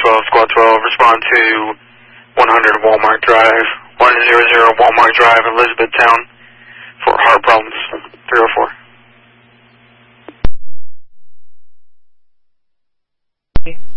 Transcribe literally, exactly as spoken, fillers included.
twelve, Squad twelve, respond to one hundred Walmart Drive, one hundred Walmart Drive, Elizabethtown, for heart problems, three oh four. Okay.